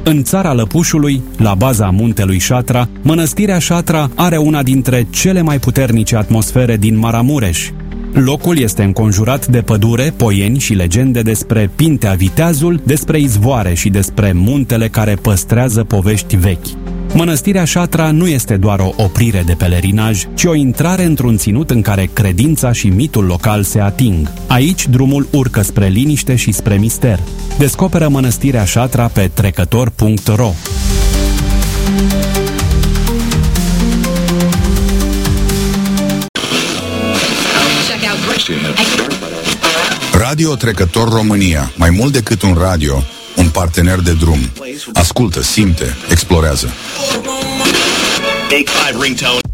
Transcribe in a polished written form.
În țara Lăpușului, la baza muntelui Șatra, mănăstirea Șatra are una dintre cele mai puternice atmosfere din Maramureș. Locul este înconjurat de pădure, poieni și legende despre Pintea Viteazul, despre izvoare și despre muntele care păstrează povești vechi. Mănăstirea Șatra nu este doar o oprire de pelerinaj, ci o intrare într-un ținut în care credința și mitul local se ating. Aici drumul urcă spre liniște și spre mister. Descoperă Mănăstirea Șatra pe trecător.ro. Radio Trecător România. Mai mult decât un radio, un partener de drum. Ascultă, simte, explorează.